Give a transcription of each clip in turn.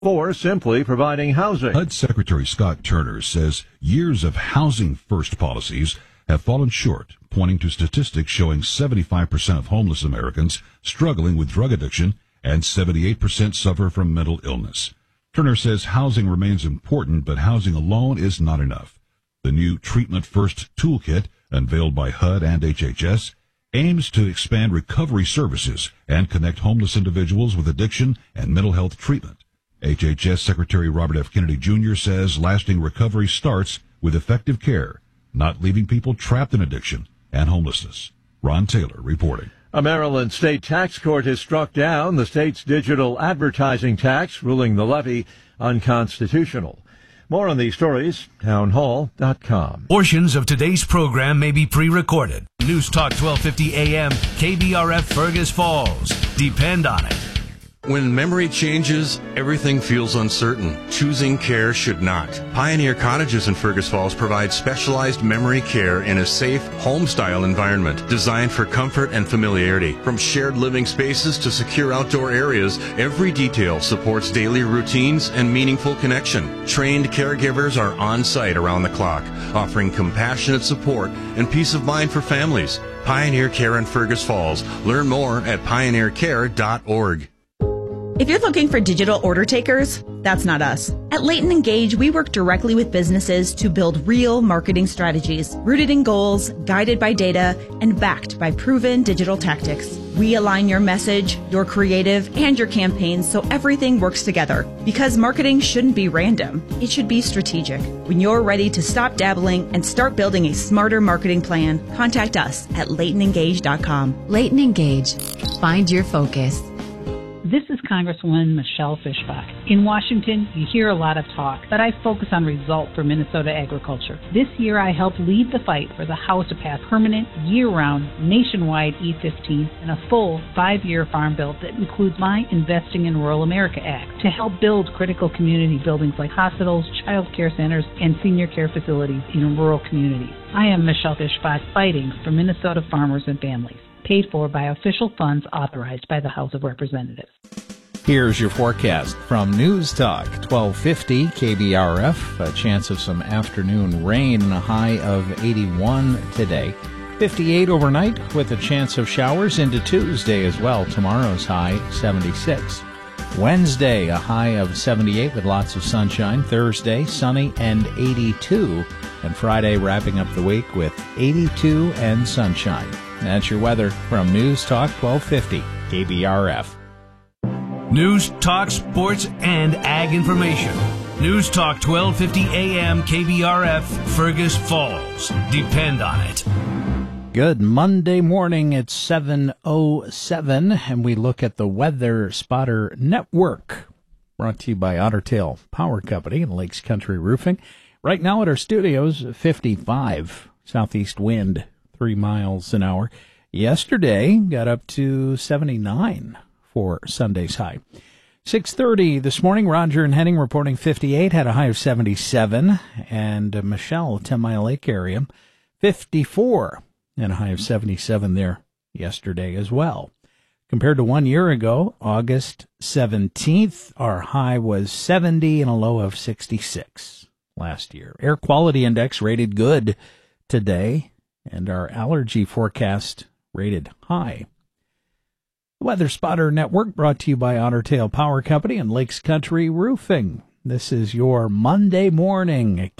or simply providing housing. HUD Secretary Scott Turner says years of housing-first policies have fallen short, pointing to statistics showing 75% of homeless Americans struggling with drug addiction and 78% suffer from mental illness. Turner says housing remains important, but housing alone is not enough. The new Treatment First toolkit, unveiled by HUD and HHS, aims to expand recovery services and connect homeless individuals with addiction and mental health treatment. HHS Secretary Robert F. Kennedy Jr. says lasting recovery starts with effective care, not leaving people trapped in addiction and homelessness. Ron Taylor reporting. A Maryland state tax court has struck down the state's digital advertising tax, ruling the levy unconstitutional. More on these stories, townhall.com. Portions of today's program may be pre-recorded. News Talk 1250 AM, KBRF Fergus Falls. Depend on it. When memory changes, everything feels uncertain. Choosing care should not. Pioneer Cottages in Fergus Falls provide specialized memory care in a safe, home-style environment designed for comfort and familiarity. From shared living spaces to secure outdoor areas, every detail supports daily routines and meaningful connection. Trained caregivers are on site around the clock, offering compassionate support and peace of mind for families. Pioneer Care in Fergus Falls. Learn more at pioneercare.org. If you're looking for digital order takers, that's not us. At Leighton Engage, we work directly with businesses to build real marketing strategies, rooted in goals, guided by data, and backed by proven digital tactics. We align your message, your creative, and your campaigns so everything works together. Because marketing shouldn't be random. It should be strategic. When you're ready to stop dabbling and start building a smarter marketing plan, contact us at LeightonEngage.com. Leighton Engage. Find your focus. This is Congresswoman Michelle Fischbach. In Washington, you hear a lot of talk, but I focus on results for Minnesota agriculture. This year, I helped lead the fight for the House to pass permanent, year-round, nationwide E-15 and a full 5-year farm bill that includes my Investing in Rural America Act to help build critical community buildings like hospitals, child care centers, and senior care facilities in rural communities. I am Michelle Fischbach, fighting for Minnesota farmers and families. Paid for by official funds authorized by the House of Representatives. Here's your forecast from News Talk 1250 KBRF. A chance of some afternoon rain, a high of 81 today. 58 overnight with a chance of showers into Tuesday as well. Tomorrow's high 76. Wednesday, a high of 78 with lots of sunshine. Thursday, sunny and 82. And Friday, wrapping up the week with 82 and sunshine. That's your weather from News Talk 1250 KBRF. News, talk, sports, and ag information. News Talk 1250 AM KBRF Fergus Falls. Depend on it. Good Monday morning. It's 7:07, and we look at the Weather Spotter Network. Brought to you by Otter Tail Power Company and Lakes Country Roofing. Right now at our studios, 55 southeast wind. 3 miles an hour. Yesterday got up to 79 for Sunday's high. 6:30 this morning, Roger and Henning reporting 58, had a high of 77, and Michelle, 10 Mile Lake area, 54, and a high of 77 there yesterday as well. Compared to 1 year ago, August 17th, our high was 70 and a low of 66 last year. Air quality index rated good today, and our allergy forecast rated high. The Weather Spotter Network brought to you by Otter Tail Power Company and Lakes Country Roofing. This is your Monday morning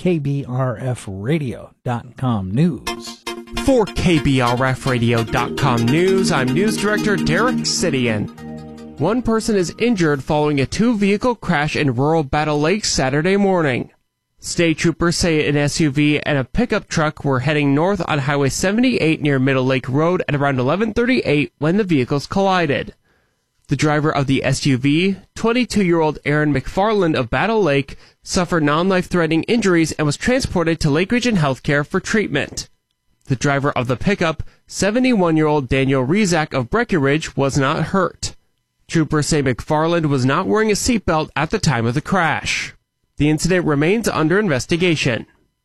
KBRFradio.com news. For KBRFradio.com news, I'm News Director Derek Sidian. One person is injured following a 2-vehicle crash in rural Battle Lake Saturday morning. State troopers say an SUV and a pickup truck were heading north on Highway 78 near Middle Lake Road at around 11:38 when the vehicles collided. The driver of the SUV, 22-year-old Aaron McFarland of Battle Lake, suffered non-life-threatening injuries and was transported to Lake Region Healthcare for treatment. The driver of the pickup, 71-year-old Daniel Rezak of Breckenridge, was not hurt. Troopers say McFarland was not wearing a seatbelt at the time of the crash. The incident remains under investigation.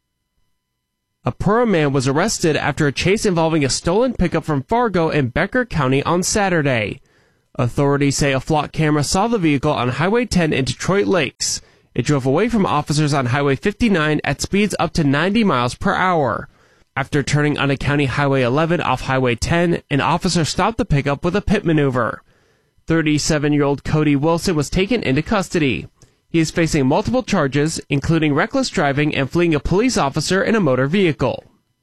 A Pura man was arrested after a chase involving a stolen pickup from Fargo in Becker County on Saturday. Authorities say a flock camera saw the vehicle on Highway 10 in Detroit Lakes. It drove away from officers on Highway 59 at speeds up to 90 miles per hour. After turning on a County Highway 11 off Highway 10, an officer stopped the pickup with a pit maneuver. 37-year-old Cody Wilson was taken into custody. He is facing multiple charges, including reckless driving and fleeing a police officer in a motor vehicle.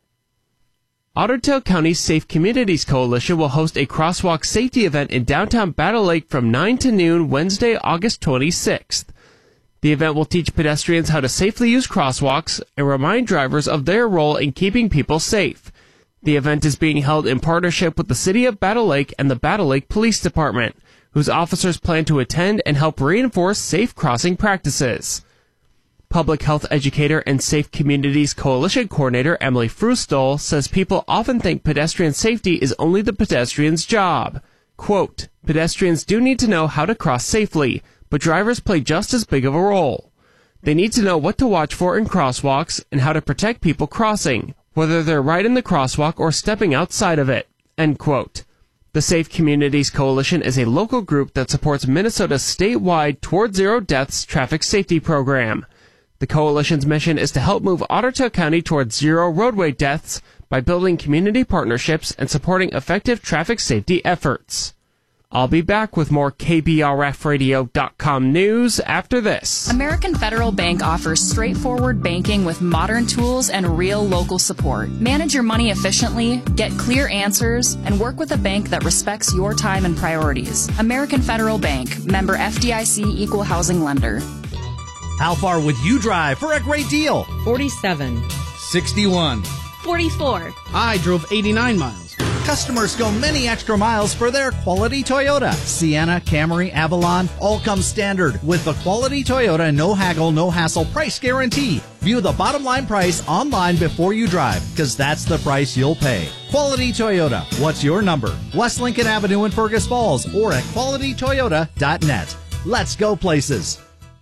Otter Tail County's Safe Communities Coalition will host a crosswalk safety event in downtown Battle Lake from 9 to noon Wednesday, August 26th. The event will teach pedestrians how to safely use crosswalks and remind drivers of their role in keeping people safe. The event is being held in partnership with the City of Battle Lake and the Battle Lake Police Department, whose officers plan to attend and help reinforce safe crossing practices. Public health educator and Safe Communities Coalition coordinator Emily Frustol says people often think pedestrian safety is only the pedestrian's job. Quote, pedestrians do need to know how to cross safely, but drivers play just as big of a role. They need to know what to watch for in crosswalks and how to protect people crossing, whether they're right in the crosswalk or stepping outside of it. End quote. The Safe Communities Coalition is a local group that supports Minnesota's statewide Toward Zero Deaths traffic safety program. The coalition's mission is to help move Otter Tail County towards zero roadway deaths by building community partnerships and supporting effective traffic safety efforts. I'll be back with more KBRFradio.com news after this. American Federal Bank offers straightforward banking with modern tools and real local support. Manage your money efficiently, get clear answers, and work with a bank that respects your time and priorities. American Federal Bank, member FDIC, equal housing lender. How far would you drive for a great deal? 47. 61. 44. I drove 89 miles. Customers go many extra miles for their quality Toyota. Sienna, Camry, Avalon, all come standard with the quality Toyota no haggle, no hassle price guarantee. View the bottom line price online before you drive, because that's the price you'll pay. Quality Toyota. What's your number? West Lincoln Avenue in Fergus Falls or at qualitytoyota.net. Let's go places.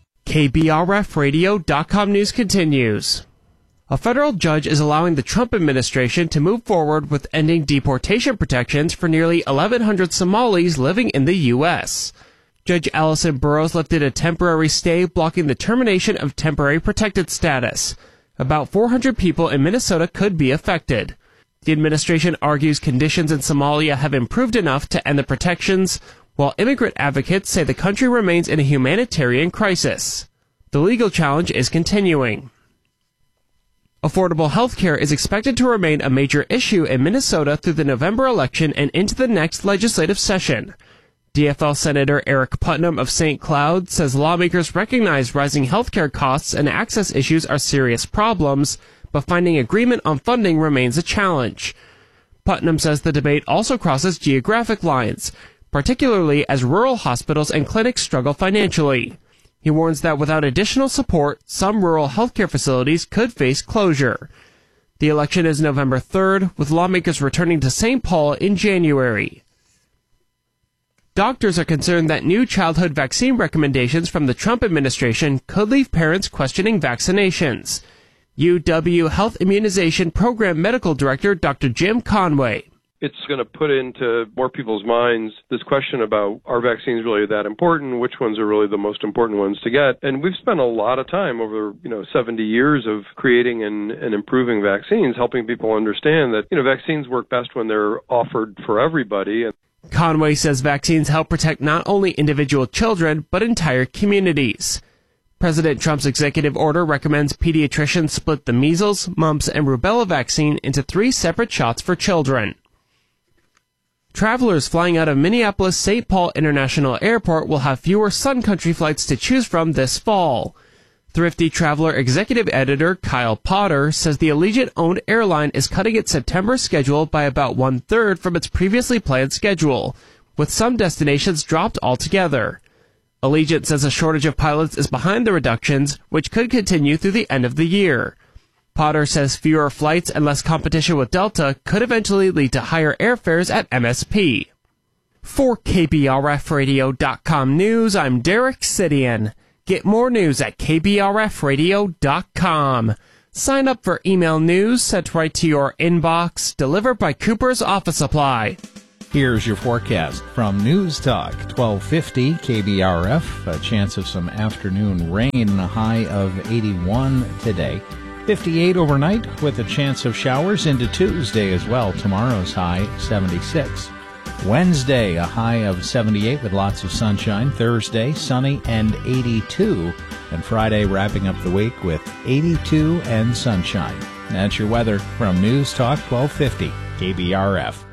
KBRFradio.com news continues. A federal judge is allowing the Trump administration to move forward with ending deportation protections for nearly 1,100 Somalis living in the U.S. Judge Allison Burroughs lifted a temporary stay blocking the termination of temporary protected status. About 400 people in Minnesota could be affected. The administration argues conditions in Somalia have improved enough to end the protections, while immigrant advocates say the country remains in a humanitarian crisis. The legal challenge is continuing. Affordable health care is expected to remain a major issue in Minnesota through the November election and into the next legislative session. DFL Senator Eric Putnam of St. Cloud says lawmakers recognize rising health care costs and access issues are serious problems, but finding agreement on funding remains a challenge. Putnam says the debate also crosses geographic lines, particularly as rural hospitals and clinics struggle financially. He warns that without additional support, some rural healthcare facilities could face closure. The election is November 3rd, with lawmakers returning to St. Paul in January. Doctors are concerned that new childhood vaccine recommendations from the Trump administration could leave parents questioning vaccinations. UW Health Immunization Program Medical Director Dr. Jim Conway. It's going to put into more people's minds this question about, are vaccines really that important? Which ones are really the most important ones to get? And we've spent a lot of time over, 70 years of creating and improving vaccines, helping people understand that, vaccines work best when they're offered for everybody. Conway says vaccines help protect not only individual children, but entire communities. President Trump's executive order recommends pediatricians split the measles, mumps, and rubella vaccine into 3 separate shots for children. Travelers flying out of Minneapolis-St. Paul International Airport will have fewer Sun Country flights to choose from this fall. Thrifty Traveler executive editor Kyle Potter says the Allegiant-owned airline is cutting its September schedule by about 1/3 from its previously planned schedule, with some destinations dropped altogether. Allegiant says a shortage of pilots is behind the reductions, which could continue through the end of the year. Potter says fewer flights and less competition with Delta could eventually lead to higher airfares at MSP. For KBRFradio.com News, I'm Derek Sidian. Get more news at KBRFradio.com. Sign up for email news sent right to your inbox, delivered by Cooper's Office Supply. Here's your forecast from News Talk 1250 KBRF. A chance of some afternoon rain and a high of 81 today. 58 overnight with a chance of showers into Tuesday as well. Tomorrow's high 76. Wednesday, a high of 78 with lots of sunshine. Thursday, sunny and 82. And Friday, wrapping up the week with 82 and sunshine. That's your weather from News Talk 1250 KBRF.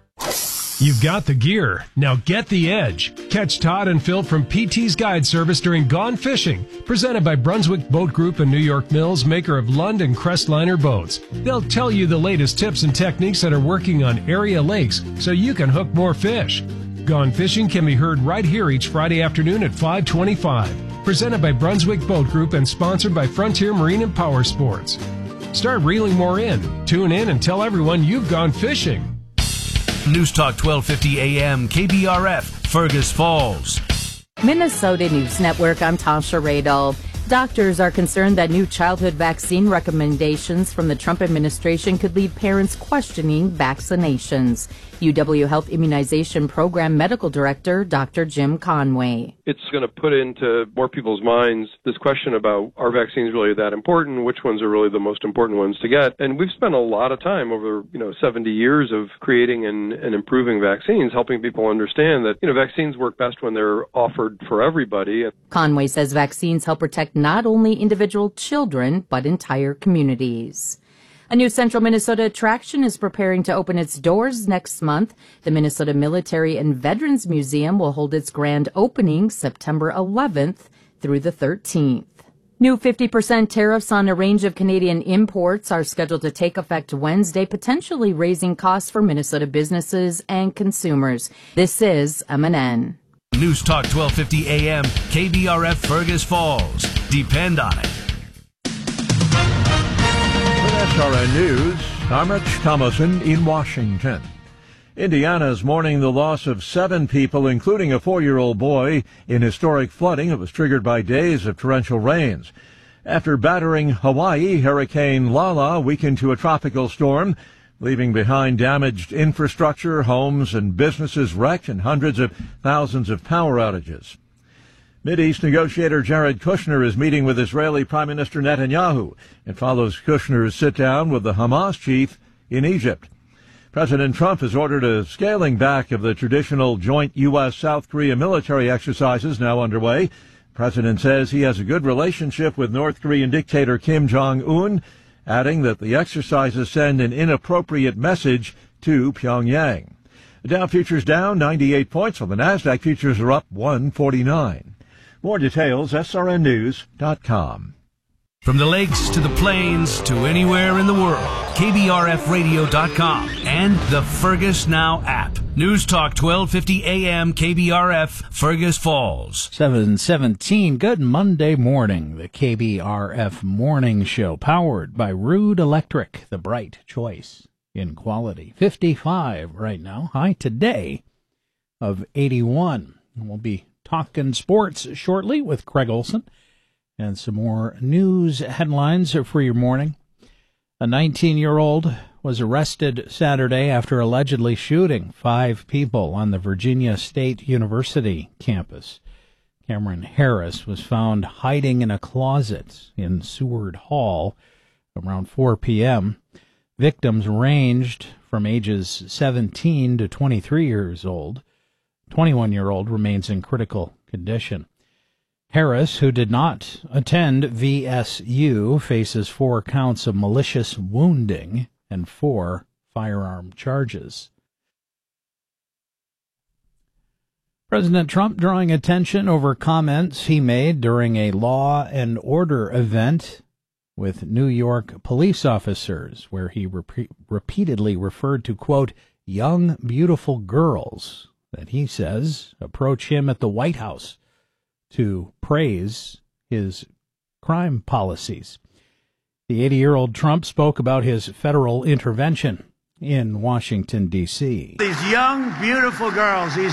You've got the gear. Now get the edge. Catch Todd and Phil from PT's Guide Service during Gone Fishing, presented by Brunswick Boat Group and New York Mills, maker of Lund and Crestliner boats. They'll tell you the latest tips and techniques that are working on area lakes so you can hook more fish. Gone Fishing can be heard right here each Friday afternoon at 5:25. Presented by Brunswick Boat Group and sponsored by Frontier Marine and Power Sports. Start reeling more in. Tune in and tell everyone you've gone fishing. News Talk 1250 AM KBRF, Fergus Falls. Minnesota News Network, I'm Tasha Radel. Doctors are concerned that new childhood vaccine recommendations from the Trump administration could leave parents questioning vaccinations. UW Health Immunization Program Medical Director Dr. Jim Conway. It's going to put into more people's minds this question about, are vaccines really that important? Which ones are really the most important ones to get? And we've spent a lot of time over, 70 years of creating and improving vaccines, helping people understand that, vaccines work best when they're offered for everybody. Conway says vaccines help protect not only individual children, but entire communities. A new Central Minnesota attraction is preparing to open its doors next month. The Minnesota Military and Veterans Museum will hold its grand opening September 11th through the 13th. New 50% tariffs on a range of Canadian imports are scheduled to take effect Wednesday, potentially raising costs for Minnesota businesses and consumers. This is MNN. News Talk 1250 AM KBRF Fergus Falls. Depend on it. SRN News, I'm Rich Thomason in Washington. Indiana is mourning the loss of 7 people, including a 4-year-old boy, in historic flooding that was triggered by days of torrential rains. After battering Hawaii, Hurricane Lala weakened to a tropical storm, leaving behind damaged infrastructure, homes and businesses wrecked, and hundreds of thousands of power outages. Mideast negotiator Jared Kushner is meeting with Israeli Prime Minister Netanyahu. It follows Kushner's sit-down with the Hamas chief in Egypt. President Trump has ordered a scaling back of the traditional joint U.S.-South Korea military exercises now underway. The president says he has a good relationship with North Korean dictator Kim Jong-un, adding that the exercises send an inappropriate message to Pyongyang. The Dow futures down 98 points, while the Nasdaq futures are up 149. More details, srnnews.com. From the lakes to the plains to anywhere in the world, KBRFradio.com and the Fergus Now app. News Talk 1250 AM KBRF, Fergus Falls. 7:17. Good Monday morning. The KBRF Morning Show, powered by Rude Electric, the bright choice in quality. 55 right now. High today of 81. We'll be talking sports shortly with Craig Olson and some more news headlines for your morning. A 19-year-old was arrested Saturday after allegedly shooting 5 people on the Virginia State University campus. Cameron Harris was found hiding in a closet in Seward Hall around 4 p.m. Victims ranged from ages 17 to 23 years old. 21-year-old remains in critical condition. Harris, who did not attend VSU, faces 4 counts of malicious wounding and 4 firearm charges. President Trump drawing attention over comments he made during a Law and Order event with New York police officers, where he repeatedly referred to, quote, young, beautiful girls that he says approach him at the White House to praise his crime policies. The 80-year-old Trump spoke about his federal intervention in Washington, D.C. These young, beautiful girls in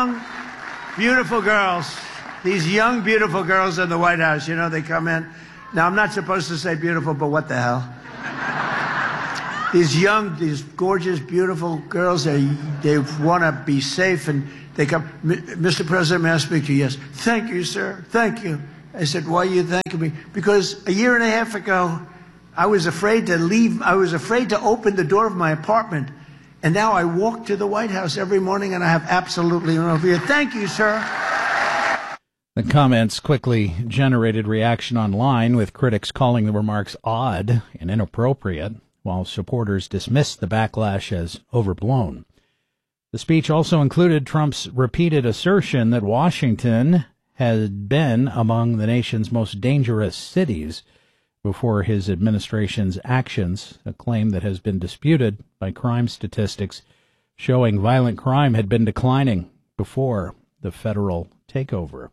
the White House, they come in. Now, I'm not supposed to say beautiful, but what the hell? these gorgeous, beautiful girls, they want to be safe, and they come, Mr. President, may I speak to you? Yes. Thank you, sir. Thank you. I said, why are you thanking me? Because a year and a half ago, I was afraid to leave. I was afraid to open the door of my apartment. And now I walk to the White House every morning, and I have absolutely no fear. Thank you, sir. The comments quickly generated reaction online, with critics calling the remarks odd and inappropriate, while supporters dismissed the backlash as overblown. The speech also included Trump's repeated assertion that Washington had been among the nation's most dangerous cities before his administration's actions, a claim that has been disputed by crime statistics showing violent crime had been declining before the federal takeover.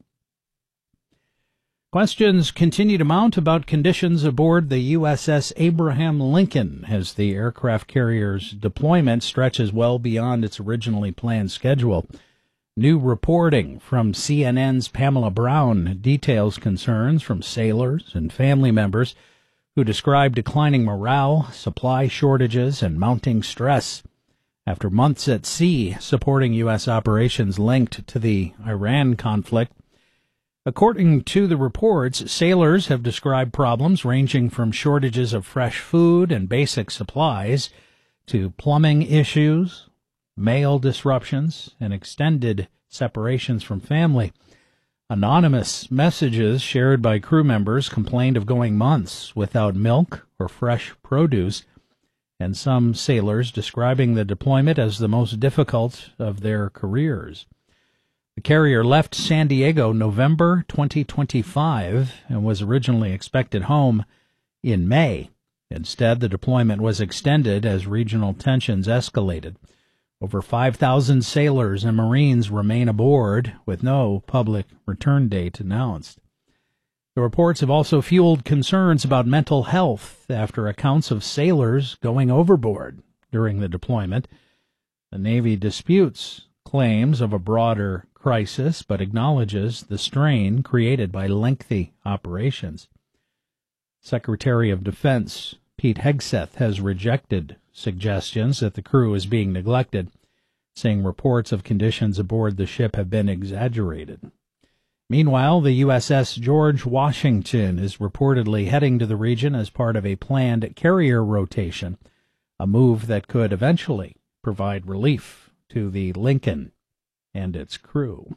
Questions continue to mount about conditions aboard the USS Abraham Lincoln as the aircraft carrier's deployment stretches well beyond its originally planned schedule. New reporting from CNN's Pamela Brown details concerns from sailors and family members who describe declining morale, supply shortages, and mounting stress. After months at sea supporting U.S. operations linked to the Iran conflict, according to the reports, sailors have described problems ranging from shortages of fresh food and basic supplies to plumbing issues, mail disruptions, and extended separations from family. Anonymous messages shared by crew members complained of going months without milk or fresh produce, and some sailors describing the deployment as the most difficult of their careers. The carrier left San Diego November 2025 and was originally expected home in May. Instead, the deployment was extended as regional tensions escalated. Over 5,000 sailors and Marines remain aboard, with no public return date announced. The reports have also fueled concerns about mental health after accounts of sailors going overboard during the deployment. The Navy disputes claims of a broader crisis, but acknowledges the strain created by lengthy operations. Secretary of Defense Pete Hegseth has rejected suggestions that the crew is being neglected, saying reports of conditions aboard the ship have been exaggerated. Meanwhile, the USS George Washington is reportedly heading to the region as part of a planned carrier rotation, a move that could eventually provide relief to the Lincoln and its crew.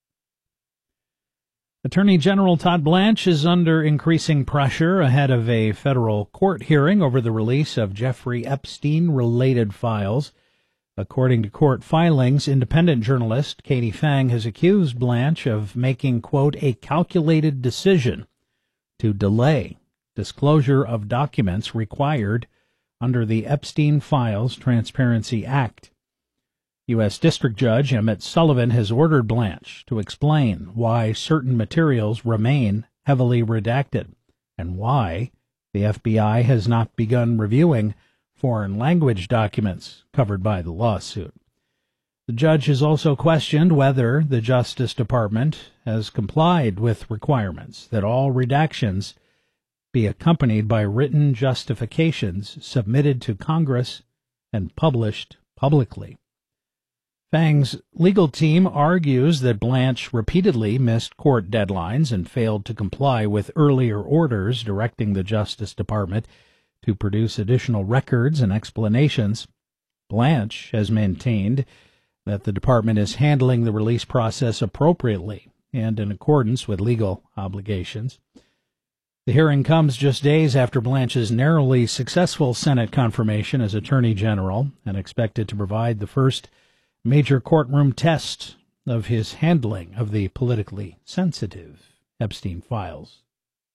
Attorney General Todd Blanche is under increasing pressure ahead of a federal court hearing over the release of Jeffrey Epstein-related files. According to court filings, independent journalist Katie Phang has accused Blanche of making, quote, a calculated decision to delay disclosure of documents required under the Epstein Files Transparency Act. U.S. District Judge Emmett Sullivan has ordered Blanche to explain why certain materials remain heavily redacted and why the FBI has not begun reviewing foreign language documents covered by the lawsuit. The judge has also questioned whether the Justice Department has complied with requirements that all redactions be accompanied by written justifications submitted to Congress and published publicly. Phang's legal team argues that Blanche repeatedly missed court deadlines and failed to comply with earlier orders directing the Justice Department to produce additional records and explanations. Blanche has maintained that the department is handling the release process appropriately and in accordance with legal obligations. The hearing comes just days after Blanche's narrowly successful Senate confirmation as Attorney General and expected to provide the first major courtroom test of his handling of the politically sensitive Epstein files.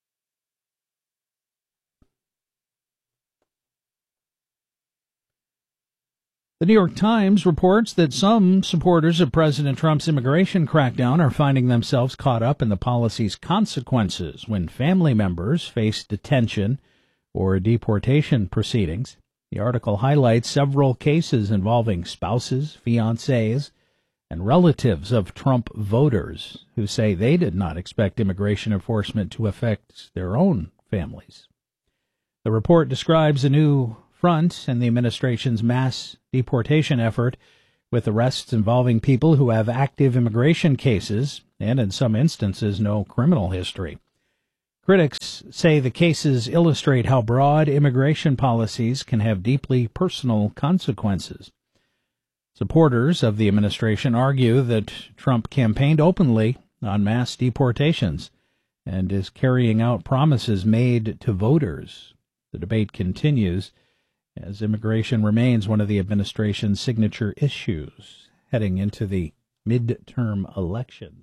The New York Times reports that some supporters of President Trump's immigration crackdown are finding themselves caught up in the policy's consequences when family members face detention or deportation proceedings. The article highlights several cases involving spouses, fiancés, and relatives of Trump voters who say they did not expect immigration enforcement to affect their own families. The report describes a new front in the administration's mass deportation effort, with arrests involving people who have active immigration cases and, in some instances, no criminal history. Critics say the cases illustrate how broad immigration policies can have deeply personal consequences. Supporters of the administration argue that Trump campaigned openly on mass deportations and is carrying out promises made to voters. The debate continues as immigration remains one of the administration's signature issues heading into the midterm elections.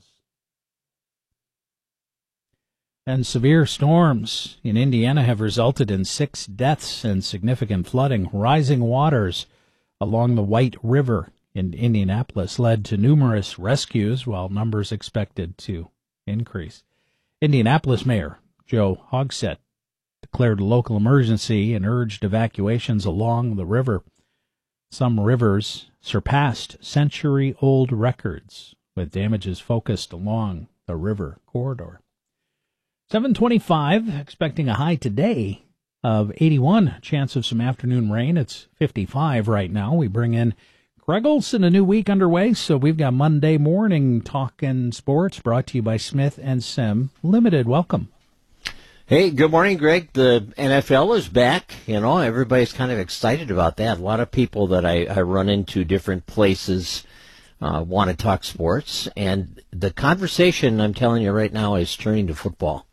And severe storms in Indiana have resulted in 6 deaths and significant flooding. Rising waters along the White River in Indianapolis led to numerous rescues, while numbers expected to increase. Indianapolis Mayor Joe Hogsett declared a local emergency and urged evacuations along the river. Some rivers surpassed century-old records, with damages focused along the river corridor. 7:25, expecting a high today of 81. Chance of some afternoon rain. It's 55 right now. We bring in Greg Olson, a new week underway, so we've got Monday morning talking sports brought to you by Smith & Sim Limited. Welcome. Hey, good morning, Greg. The NFL is back. You know, everybody's kind of excited about that. A lot of people that I run into different places want to talk sports, and the conversation, I'm telling you right now, is turning to football.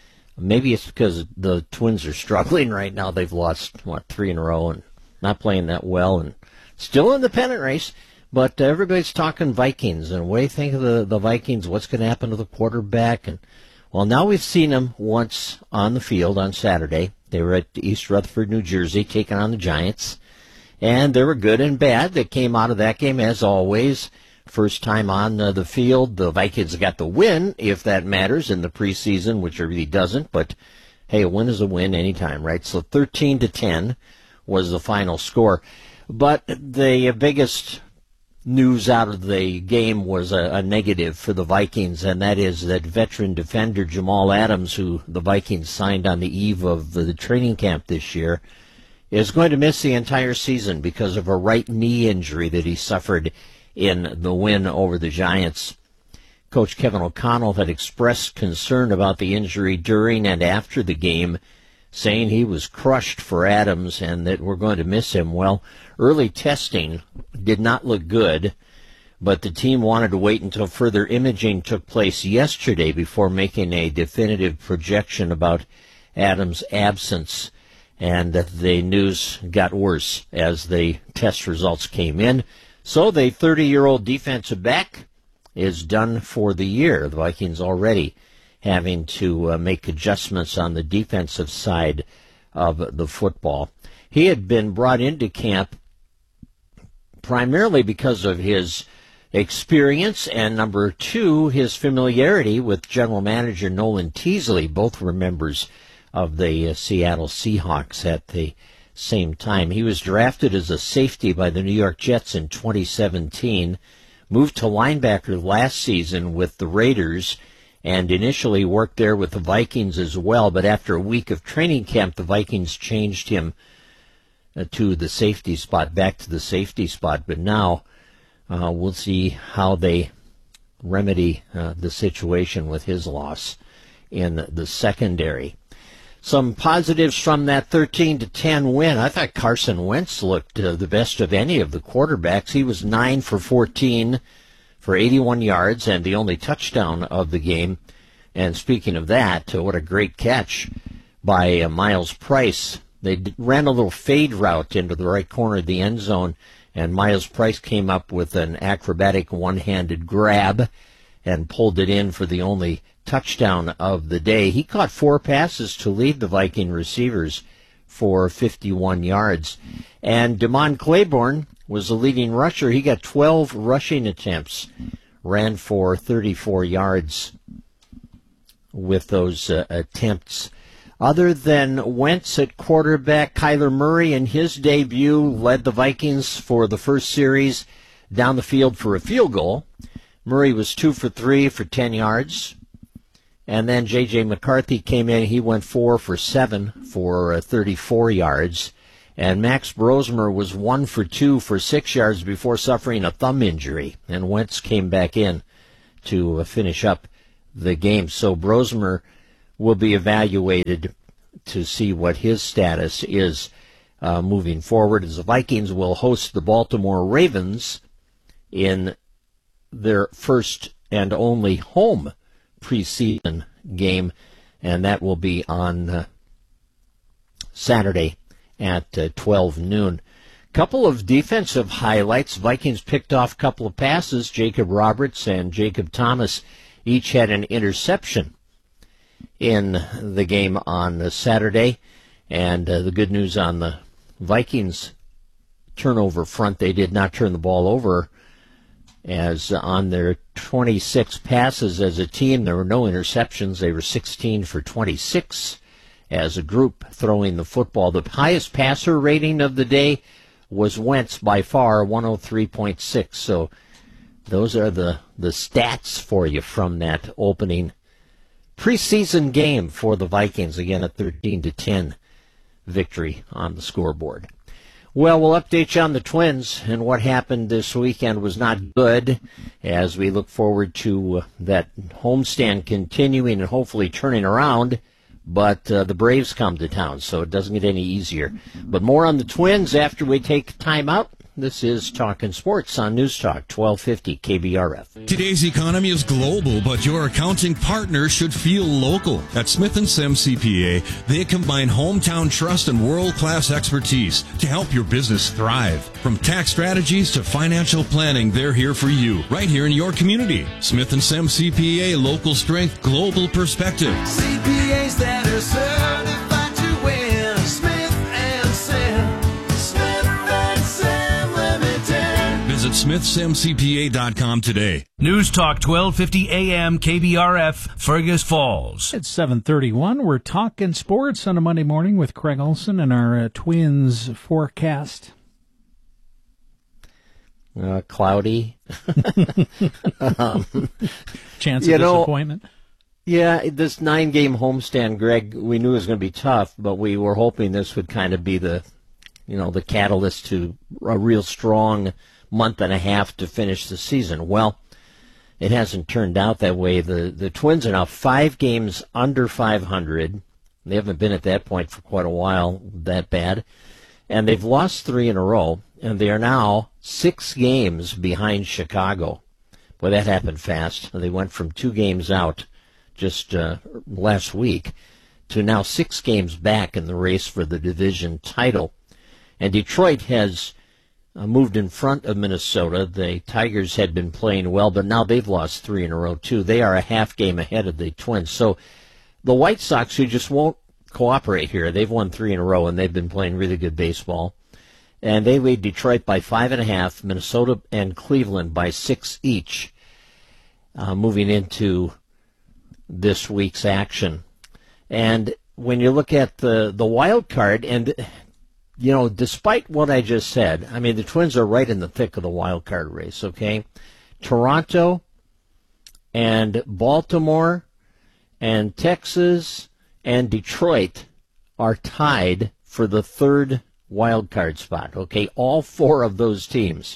Maybe it's because the Twins are struggling right now. They've lost, 3 in a row and not playing that well and still in the pennant race. But everybody's talking Vikings, and what do you think of the Vikings? What's going to happen to the quarterback? And well, now we've seen them once on the field on Saturday. They were at East Rutherford, New Jersey, taking on the Giants. And there were good and bad that came out of that game, as always. First time on the field, the Vikings got the win, if that matters, in the preseason, which it really doesn't. But, hey, a win is a win anytime, right? So 13-10 was the final score. But the biggest news out of the game was a negative for the Vikings, and that is that veteran defender Jamal Adams, who the Vikings signed on the eve of the training camp this year, is going to miss the entire season because of a right knee injury that he suffered in the win over the Giants. Coach Kevin O'Connell had expressed concern about the injury during and after the game, saying he was crushed for Adams and that we're going to miss him. Well, early testing did not look good, but the team wanted to wait until further imaging took place yesterday before making a definitive projection about Adams' absence, and the news got worse as the test results came in. So the 30-year-old defensive back is done for the year. The Vikings already having to make adjustments on the defensive side of the football. He had been brought into camp primarily because of his experience and, number 2, his familiarity with general manager Nolan Teasley. Both were members of the Seattle Seahawks at the same time. He was drafted as a safety by the New York Jets in 2017, moved to linebacker last season with the Raiders, and initially worked there with the Vikings as well. But after a week of training camp, the Vikings changed him to the safety spot, back to the safety spot. But now we'll see how they remedy the situation with his loss in the secondary. Some positives from that 13-10 win. I thought Carson Wentz looked the best of any of the quarterbacks. He was 9 for 14 for 81 yards and the only touchdown of the game. And speaking of that, what a great catch by Miles Price. They ran a little fade route into the right corner of the end zone, and Miles Price came up with an acrobatic one-handed grab and pulled it in for the only touchdown of the day. He caught 4 passes to lead the Viking receivers for 51 yards. And Damon Claiborne was the leading rusher. He got 12 rushing attempts, ran for 34 yards with those attempts. Other than Wentz at quarterback, Kyler Murray in his debut led the Vikings for the first series down the field for a field goal. Murray was 2 for 3 for 10 yards. And then J.J. McCarthy came in. He went 4 for 7 for 34 yards. And Max Brosmer was 1 for 2 for 6 yards before suffering a thumb injury. And Wentz came back in to finish up the game. So Brosmer will be evaluated to see what his status is moving forward, as the Vikings will host the Baltimore Ravens in their first and only home preseason game, and that will be on Saturday at 12 noon. Couple of defensive highlights. Vikings picked off a couple of passes. Jacob Roberts and Jacob Thomas each had an interception in the game on Saturday. And the good news on the Vikings turnover front, they did not turn the ball over, as on their 26 passes as a team, there were no interceptions. They were 16 for 26 as a group throwing the football. The highest passer rating of the day was Wentz by far, 103.6. So those are the stats for you from that opening preseason game for the Vikings. Again, a 13-10 victory on the scoreboard. Well, we'll update you on the Twins, and what happened this weekend was not good, as we look forward to that homestand continuing and hopefully turning around. But the Braves come to town, so it doesn't get any easier. But more on the Twins after we take time out. This is Talkin' Sports on News Talk 1250 KBRF. Today's economy is global, but your accounting partner should feel local. At Smith & Sem CPA, they combine hometown trust and world-class expertise to help your business thrive. From tax strategies to financial planning, they're here for you, right here in your community. Smith & Sem CPA, local strength, global perspective. CPAs that are certified to win. Smith & Sem. Visit SmithSemCPA.com today. News Talk 1250 AM KBRF, Fergus Falls. It's 7:31. We're talking sports on a Monday morning with Craig Olson and our Twins forecast. Cloudy. Chance of disappointment. Yeah, this 9-game homestand, Greg, we knew it was going to be tough, but we were hoping this would kind of be the catalyst to a real strong month and a half to finish the season. Well, it hasn't turned out that way. The Twins are now 5 games under 500. They haven't been at that point for quite a while, that bad. And they've lost 3 in a row, and they are now 6 games behind Chicago. Boy, that happened fast. They went from 2 games out just last week to now 6 games back in the race for the division title. And Detroit has moved in front of Minnesota. The Tigers had been playing well, but now they've lost 3 in a row, too. They are a half game ahead of the Twins. So the White Sox, who just won't cooperate here, they've won 3 in a row, and they've been playing really good baseball. And they lead Detroit by 5.5, Minnesota and Cleveland by 6 each, moving into this week's action. And when you look at the wild card, and despite what I just said, I mean, the Twins are right in the thick of the wild card race, okay? Toronto and Baltimore and Texas and Detroit are tied for the 3rd wild card spot, okay? All 4 of those teams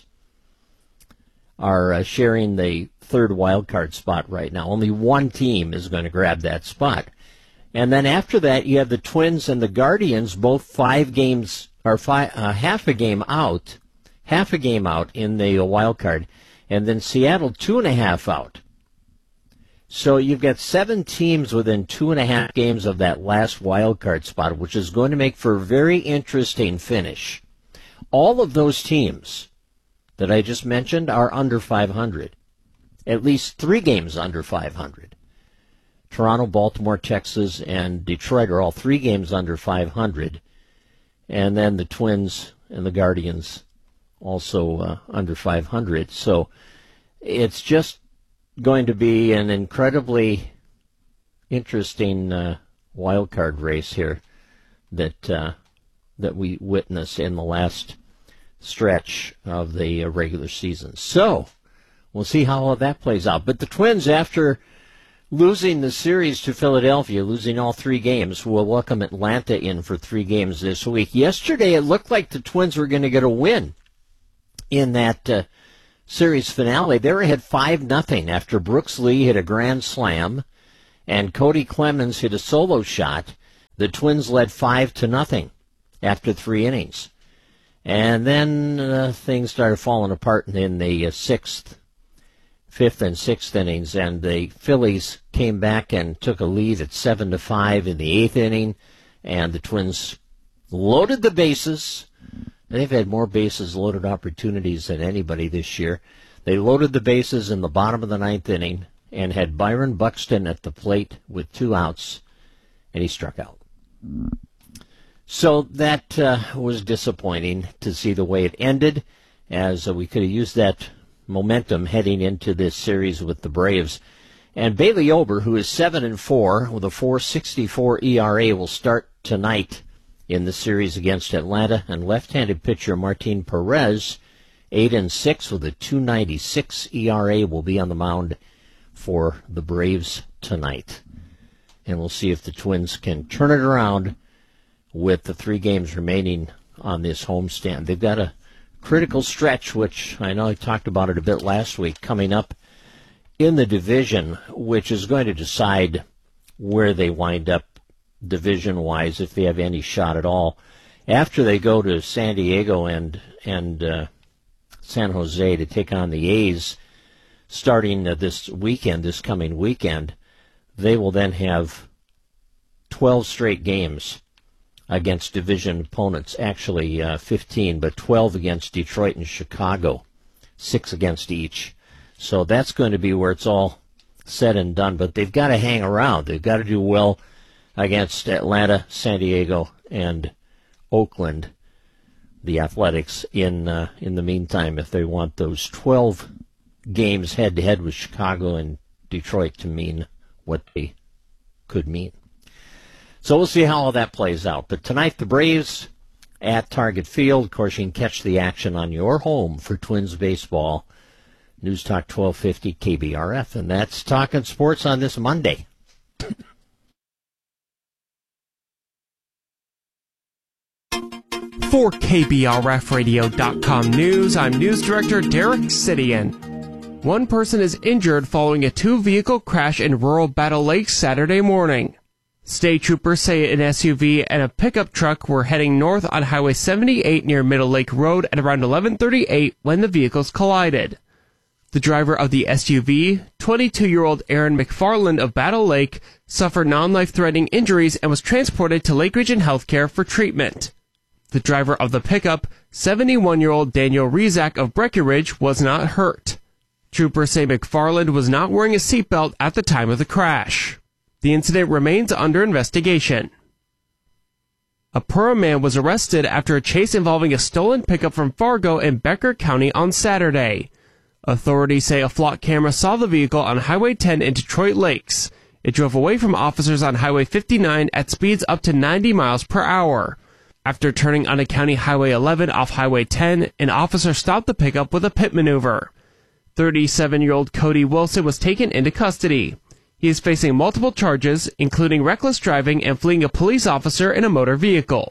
are sharing the 3rd wild card spot right now. Only one team is going to grab that spot. And then after that, you have the Twins and the Guardians, both 5 games, or half a game out in the wild card, and then Seattle 2.5 out. So you've got 7 teams within 2.5 games of that last wild card spot, which is going to make for a very interesting finish. All of those teams that I just mentioned are under 500. At least 3 games under 500. Toronto, Baltimore, Texas, and Detroit are all 3 games under 500. And then the Twins and the Guardians also under 500. So it's just going to be an incredibly interesting wild card race here that we witnessed in the last stretch of the regular season. So we'll see how all that plays out. But the Twins, after losing the series to Philadelphia, losing all 3 games, will welcome Atlanta in for 3 games this week. Yesterday, it looked like the Twins were going to get a win in that series finale. They were ahead 5-0 after Brooks Lee hit a grand slam and Cody Clemens hit a solo shot. The Twins led 5-0 after 3 innings. And then things started falling apart in the 5th and 6th innings, and the Phillies came back and took a lead at 7-5 in the 8th inning, and the Twins loaded the bases. They've had more bases loaded opportunities than anybody this year. They loaded the bases in the bottom of the 9th inning and had Byron Buxton at the plate with 2 outs, and he struck out. So that was disappointing to see the way it ended, as we could have used that momentum heading into this series with the Braves. And Bailey Ober, who is 7-4 with a 4.64 ERA, will start tonight in the series against Atlanta. And left-handed pitcher Martin Perez, 8-6 with a 2.96 ERA, will be on the mound for the Braves tonight. And we'll see if the Twins can turn it around with the 3 games remaining on this homestand. They've got a critical stretch, which I know I talked about it a bit last week, coming up in the division, which is going to decide where they wind up division-wise, if they have any shot at all. After they go to San Diego and San Jose to take on the A's, starting this coming weekend, they will then have 12 straight games against division opponents. Actually 15, but 12 against Detroit and Chicago, 6 against each. So that's going to be where it's all said and done. But they've got to hang around. They've got to do well against Atlanta, San Diego, and Oakland, the Athletics, in the meantime, if they want those 12 games head-to-head with Chicago and Detroit to mean what they could mean. So we'll see how all that plays out. But tonight, the Braves at Target Field. Of course, you can catch the action on your home for Twins baseball. News Talk 1250 KBRF. And that's Talking Sports on this Monday. For KBRFradio.com News, I'm News Director Derek Sidian. One person is injured following a 2-vehicle crash in rural Battle Lake Saturday morning. State troopers say an SUV and a pickup truck were heading north on Highway 78 near Middle Lake Road at around 11:38 when the vehicles collided. The driver of the SUV, 22-year-old Aaron McFarland of Battle Lake, suffered non-life-threatening injuries and was transported to Lake Region Healthcare for treatment. The driver of the pickup, 71-year-old Daniel Rezak of Breckenridge, was not hurt. Troopers say McFarland was not wearing a seatbelt at the time of the crash. The incident remains under investigation. A Perham man was arrested after a chase involving a stolen pickup from Fargo in Becker County on Saturday. Authorities say a flock camera saw the vehicle on Highway 10 in Detroit Lakes. It drove away from officers on Highway 59 at speeds up to 90 miles per hour. After turning onto County Highway 11 off Highway 10, an officer stopped the pickup with a pit maneuver. 37-year-old Cody Wilson was taken into custody. He is facing multiple charges, including reckless driving and fleeing a police officer in a motor vehicle.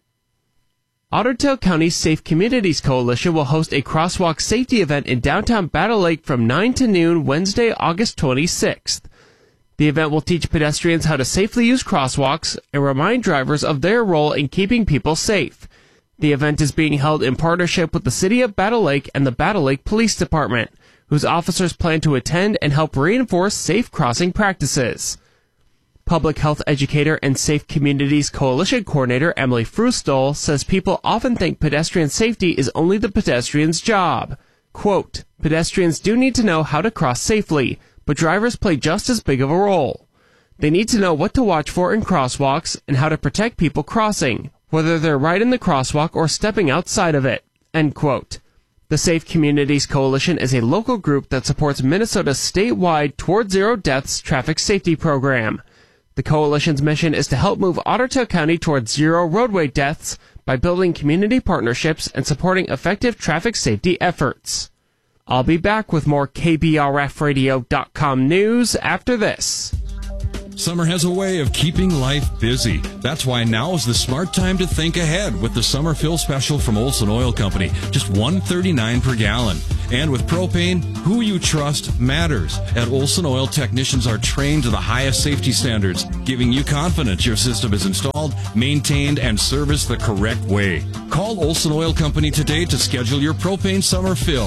Otter Tail County's Safe Communities Coalition will host a crosswalk safety event in downtown Battle Lake from 9 to noon Wednesday, August 26th. The event will teach pedestrians how to safely use crosswalks and remind drivers of their role in keeping people safe. The event is being held in partnership with the City of Battle Lake and the Battle Lake Police Department, whose officers plan to attend and help reinforce safe crossing practices. Public health educator and Safe Communities Coalition coordinator Emily Frustol says people often think pedestrian safety is only the pedestrian's job. Quote, pedestrians do need to know how to cross safely, but drivers play just as big of a role. They need to know what to watch for in crosswalks and how to protect people crossing, whether they're right in the crosswalk or stepping outside of it. End quote. The Safe Communities Coalition is a local group that supports Minnesota's statewide Toward Zero Deaths traffic safety program. The coalition's mission is to help move Otter Tail County towards zero roadway deaths by building community partnerships and supporting effective traffic safety efforts. I'll be back with more KBRFradio.com news after this. Summer has a way of keeping life busy. That's why now is the smart time to think ahead with the summer fill special from Olson Oil Company. Just $1.39 per gallon. And with propane, who you trust matters. At Olson Oil, technicians are trained to the highest safety standards, giving you confidence your system is installed, maintained, and serviced the correct way. Call Olson Oil Company today to schedule your propane summer fill.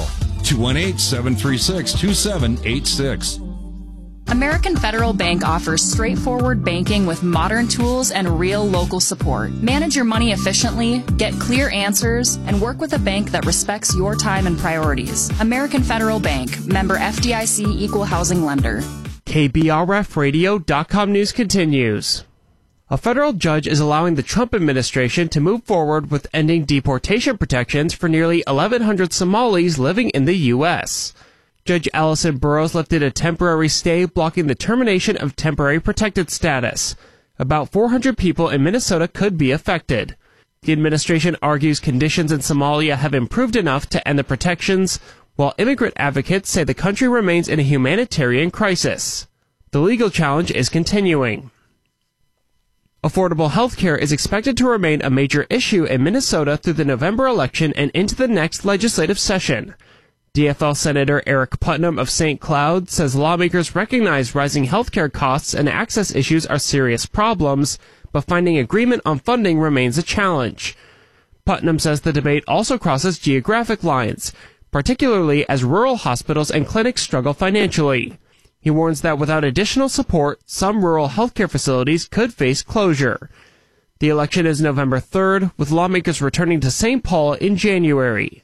218-736-2786. American Federal Bank offers straightforward banking with modern tools and real local support. Manage your money efficiently, get clear answers, and work with a bank that respects your time and priorities. American Federal Bank, member FDIC, equal housing lender. KBRFradio.com news continues. A federal judge is allowing the Trump administration to move forward with ending deportation protections for nearly 1,100 Somalis living in the U.S. Judge Allison Burroughs lifted a temporary stay blocking the termination of temporary protected status. About 400 people in Minnesota could be affected. The administration argues conditions in Somalia have improved enough to end the protections, while immigrant advocates say the country remains in a humanitarian crisis. The legal challenge is continuing. Affordable health care is expected to remain a major issue in Minnesota through the November election and into the next legislative session. DFL Senator Eric Putnam of St. Cloud says lawmakers recognize rising healthcare costs and access issues are serious problems, but finding agreement on funding remains a challenge. Putnam says the debate also crosses geographic lines, particularly as rural hospitals and clinics struggle financially. He warns that without additional support, some rural healthcare facilities could face closure. The election is November 3rd, with lawmakers returning to St. Paul in January.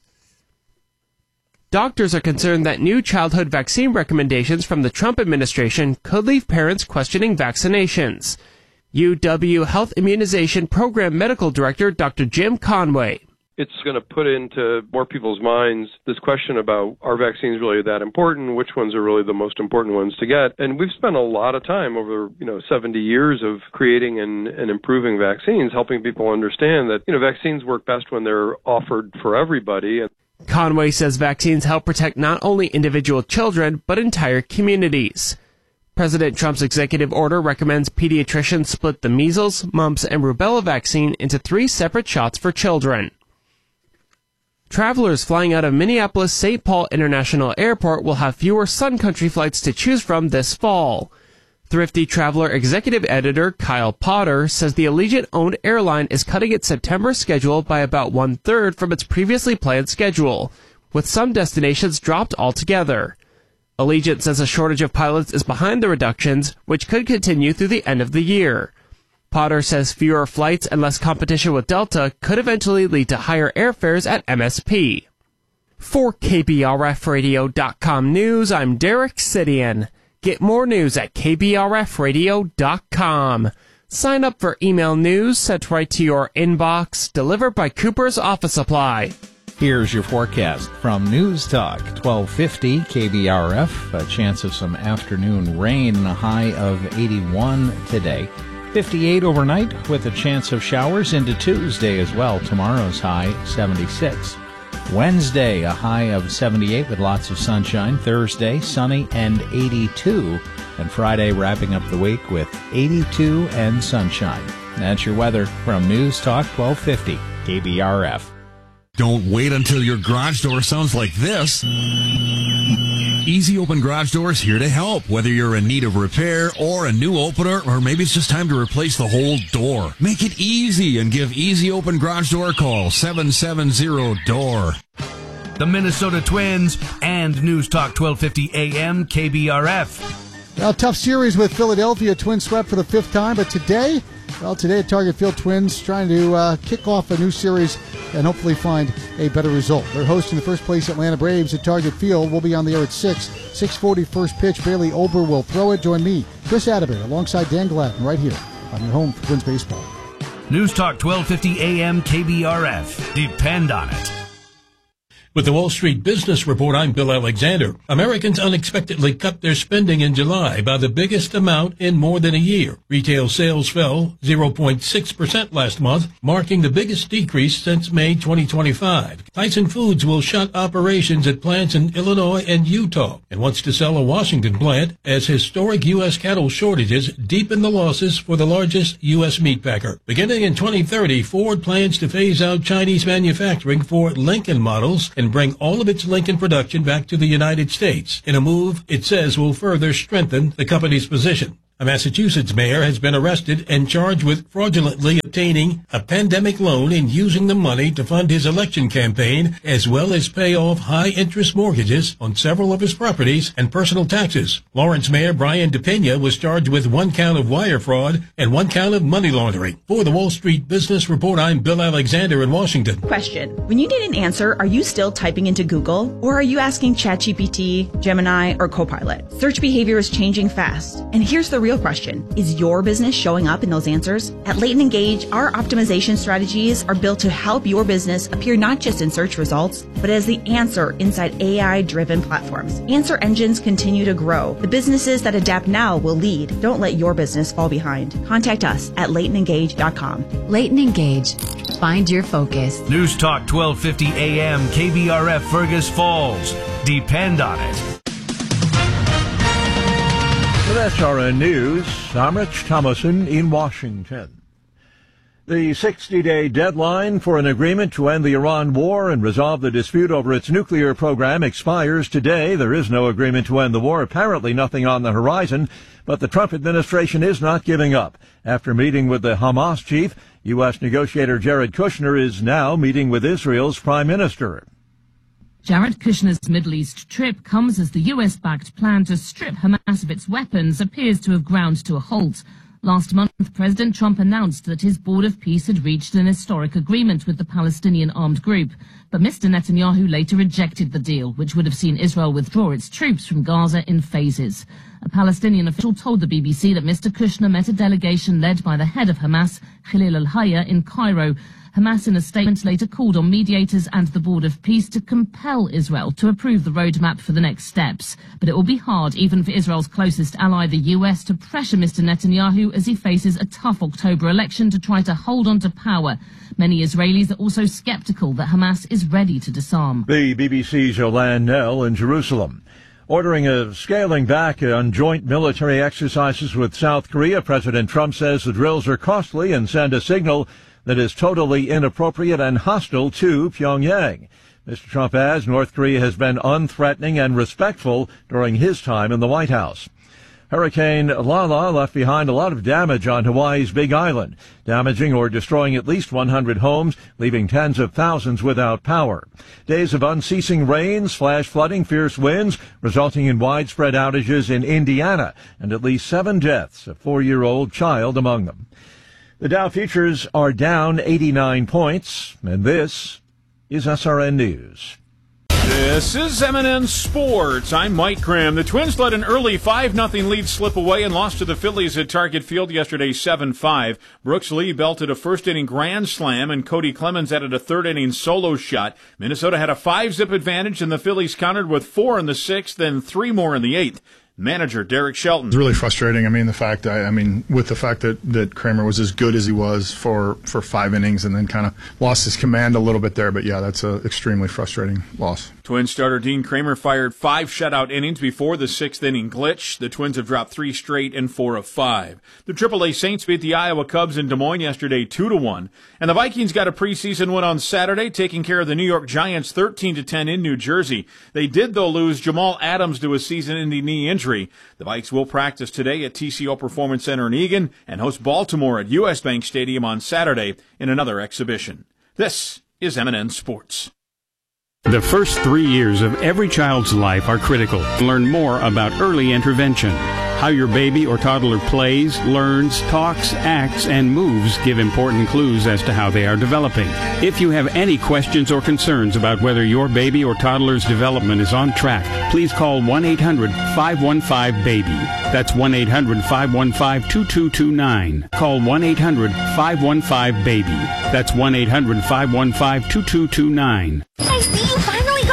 Doctors are concerned that new childhood vaccine recommendations from the Trump administration could leave parents questioning vaccinations. UW Health Immunization Program Medical Director Dr. Jim Conway. It's going to put into more people's minds this question about, are vaccines really that important? Which ones are really the most important ones to get? And we've spent a lot of time over, 70 years of creating and improving vaccines, helping people understand that, vaccines work best when they're offered for everybody. Conway says vaccines help protect not only individual children, but entire communities. President Trump's executive order recommends pediatricians split the measles, mumps, and rubella vaccine into 3 separate shots for children. Travelers flying out of Minneapolis-St. Paul International Airport will have fewer Sun Country flights to choose from this fall. Thrifty Traveler executive editor Kyle Potter says the Allegiant-owned airline is cutting its September schedule by about 1/3 from its previously planned schedule, with some destinations dropped altogether. Allegiant says a shortage of pilots is behind the reductions, which could continue through the end of the year. Potter says fewer flights and less competition with Delta could eventually lead to higher airfares at MSP. For KBRFradio.com News, I'm Derek Sidian. Get more news at KBRFradio.com. Sign up for email news sent right to your inbox, delivered by Cooper's Office Supply. Here's your forecast from News Talk 1250 KBRF. A chance of some afternoon rain, a high of 81 today. 58 overnight with a chance of showers into Tuesday as well. Tomorrow's high 76. Wednesday, a high of 78 with lots of sunshine. Thursday, sunny and 82. And Friday, wrapping up the week with 82 and sunshine. That's your weather from News Talk 1250 KBRF. Don't wait until your garage door sounds like this. Easy Open Garage Doors here to help. Whether you're in need of repair or a new opener, or maybe it's just time to replace the whole door. Make it easy and give Easy Open Garage Door a call, 770-DOOR. The Minnesota Twins and News Talk 1250 AM KBRF. Well, tough series with Philadelphia. Twins swept for the 5th time, but today at Target Field, Twins trying to kick off a new series and hopefully find a better result. They're hosting the first place Atlanta Braves at Target Field. We'll be on the air at 6:40 first pitch. Bailey Ober will throw it. Join me, Chris Adderbury, alongside Dan Gladden right here on your home for Twins baseball. News Talk 1250 AM KBRF. Depend on it. With the Wall Street Business Report, I'm Bill Alexander. Americans unexpectedly cut their spending in July by the biggest amount in more than a year. Retail sales fell 0.6% last month, marking the biggest decrease since May 2025. Tyson Foods will shut operations at plants in Illinois and Utah and wants to sell a Washington plant as historic U.S. cattle shortages deepen the losses for the largest U.S. meat packer. Beginning in 2030, Ford plans to phase out Chinese manufacturing for Lincoln models and bring all of its Lincoln production back to the United States in a move it says will further strengthen the company's position. A Massachusetts mayor has been arrested and charged with fraudulently obtaining a pandemic loan and using the money to fund his election campaign, as well as pay off high-interest mortgages on several of his properties and personal taxes. Lawrence Mayor Brian DePena was charged with 1 count of wire fraud and 1 count of money laundering. For the Wall Street Business Report, I'm Bill Alexander in Washington. Question. When you need an answer, are you still typing into Google? Or are you asking ChatGPT, Gemini, or Copilot? Search behavior is changing fast. And here's the real question. Is your business showing up in those answers? At Leighton Engage, our optimization strategies are built to help your business appear not just in search results, but as the answer inside AI-driven platforms. Answer engines continue to grow. The businesses that adapt now will lead. Don't let your business fall behind. Contact us at LeightonEngage.com. Leighton Engage. Find your focus. News Talk 1250 AM KBRF Fergus Falls. Depend on it. With SRN News, I'm Rich Thomason in Washington. The 60-day deadline for an agreement to end the Iran war and resolve the dispute over its nuclear program expires today. There is no agreement to end the war, apparently nothing on the horizon, but the Trump administration is not giving up. After meeting with the Hamas chief, U.S. negotiator Jared Kushner is now meeting with Israel's prime minister. Jared Kushner's Middle East trip comes as the US-backed plan to strip Hamas of its weapons appears to have ground to a halt. Last month, President Trump announced that his Board of Peace had reached an historic agreement with the Palestinian armed group. But Mr. Netanyahu later rejected the deal, which would have seen Israel withdraw its troops from Gaza in phases. A Palestinian official told the BBC that Mr. Kushner met a delegation led by the head of Hamas, Khalil al-Hayya, in Cairo. Hamas in a statement later called on mediators and the Board of Peace to compel Israel to approve the roadmap for the next steps. But it will be hard, even for Israel's closest ally, the US, to pressure Mr. Netanyahu as he faces a tough October election to try to hold on to power. Many Israelis are also skeptical that Hamas is ready to disarm. The BBC's Yolande Knell in Jerusalem. Ordering a scaling back on joint military exercises with South Korea, President Trump says the drills are costly and send a signal that is totally inappropriate and hostile to Pyongyang. Mr. Trump adds North Korea has been unthreatening and respectful during his time in the White House. Hurricane Lala left behind a lot of damage on Hawaii's Big Island, damaging or destroying at least 100 homes, leaving tens of thousands without power. Days of unceasing rains, flash flooding, fierce winds, resulting in widespread outages in Indiana, and at least 7 deaths, a 4-year-old child among them. The Dow futures are down 89 points, and this is SRN News. This is M&N Sports. I'm Mike Graham. The Twins let an early 5-0 lead slip away and lost to the Phillies at Target Field yesterday 7-5. Brooks Lee belted a first-inning grand slam, and Cody Clemens added a third-inning solo shot. Minnesota had a 5-zip advantage, and the Phillies countered with 4 in the 6th, then 3 more in the 8th. Manager Derek Shelton. It's really frustrating. with the fact that Kramer was as good as he was for 5 innings and then kind of lost his command a little bit there. But yeah, that's an extremely frustrating loss. Twins starter Dean Kramer fired 5 shutout innings before the 6th inning glitch. The Twins have dropped 3 straight and 4 of 5. The AAA Saints beat the Iowa Cubs in Des Moines yesterday 2-1. And the Vikings got a preseason win on Saturday, taking care of the New York Giants 13-10 in New Jersey. They did, though, lose Jamal Adams to a season-ending knee injury. The Vikes will practice today at TCO Performance Center in Eagan and host Baltimore at US Bank Stadium on Saturday in another exhibition. This is M&N Sports. The first 3 years of every child's life are critical. Learn more about early intervention. How your baby or toddler plays, learns, talks, acts, and moves give important clues as to how they are developing. If you have any questions or concerns about whether your baby or toddler's development is on track, please call 1-800-515-BABY. That's 1-800-515-2229. Call 1-800-515-BABY. That's 1-800-515-2229. I see you finally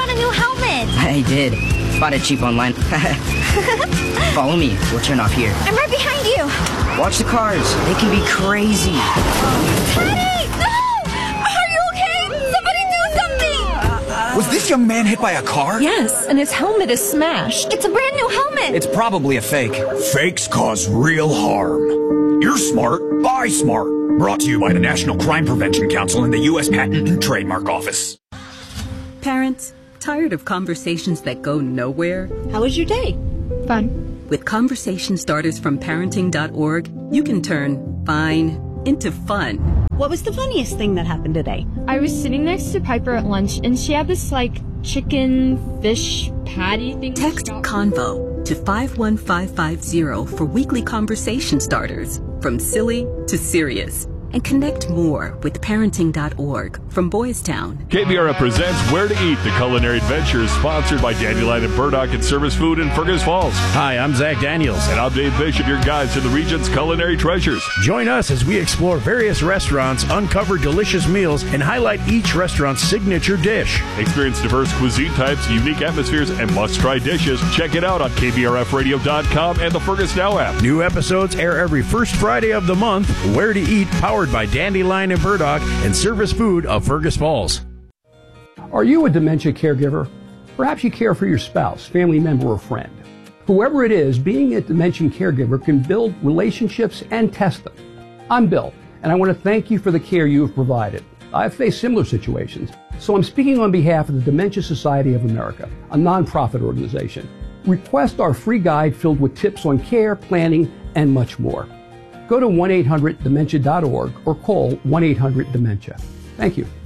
I did. Bought it cheap online. Follow me. We'll turn off here. I'm right behind you. Watch the cars. They can be crazy. Teddy! No! Are you okay? Somebody do something! Was this young man hit by a car? Yes, and his helmet is smashed. It's a brand new helmet. It's probably a fake. Fakes cause real harm. You're smart. Buy smart. Brought to you by the National Crime Prevention Council and the U.S. Patent and Trademark Office. Parents, tired of conversations that go nowhere? How was your day? Fun. With conversation starters from parenting.org, you can turn fine into fun. What was the funniest thing that happened today? I was sitting next to Piper at lunch, and she had this, chicken fish patty thing. Text CONVO to 51550 for weekly conversation starters, from silly to serious. And connect more with parenting.org from Boys Town. KBRF presents Where to Eat, the culinary adventure, sponsored by Dandelion and Burdock and Service Food in Fergus Falls. Hi, I'm Zach Daniels. And I'm Dave Bishop, your guide to the region's culinary treasures. Join us as we explore various restaurants, uncover delicious meals, and highlight each restaurant's signature dish. Experience diverse cuisine types, unique atmospheres, and must-try dishes. Check it out on KBRFradio.com and the Fergus Now app. New episodes air every first Friday of the month. Where to Eat, powered by Dandelion and Burdock and Service Food of Fergus Falls. Are you a dementia caregiver? Perhaps you care for your spouse, family member, or friend. Whoever it is, being a dementia caregiver can build relationships and test them. I'm Bill, and I want to thank you for the care you have provided. I've faced similar situations, so I'm speaking on behalf of the Dementia Society of America, a nonprofit organization. Request our free guide filled with tips on care, planning, and much more. Go to 1-800-DEMENTIA.org or call 1-800-DEMENTIA. Thank you.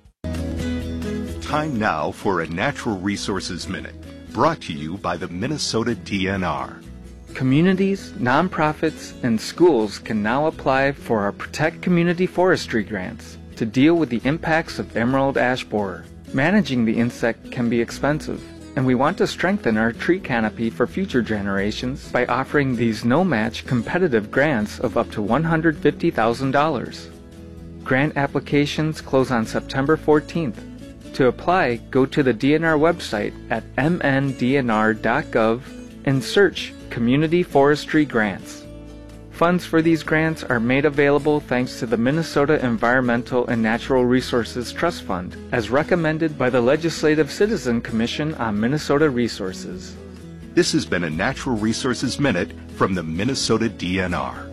Time now for a Natural Resources Minute, brought to you by the Minnesota DNR. Communities, nonprofits, and schools can now apply for our Protect Community Forestry grants to deal with the impacts of emerald ash borer. Managing the insect can be expensive, and we want to strengthen our tree canopy for future generations by offering these no-match competitive grants of up to $150,000. Grant applications close on September 14th. To apply, go to the DNR website at mndnr.gov and search Community Forestry Grants. Funds for these grants are made available thanks to the Minnesota Environmental and Natural Resources Trust Fund, as recommended by the Legislative Citizen Commission on Minnesota Resources. This has been a Natural Resources Minute from the Minnesota DNR.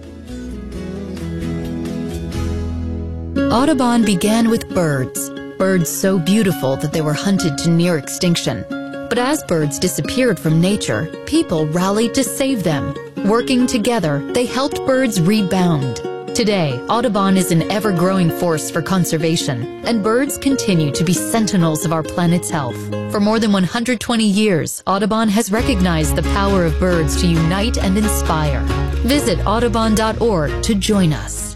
Audubon began with birds. Birds so beautiful that they were hunted to near extinction. But as birds disappeared from nature, people rallied to save them. Working together, they helped birds rebound. Today, Audubon is an ever-growing force for conservation, and birds continue to be sentinels of our planet's health. For more than 120 years, Audubon has recognized the power of birds to unite and inspire. Visit audubon.org to join us.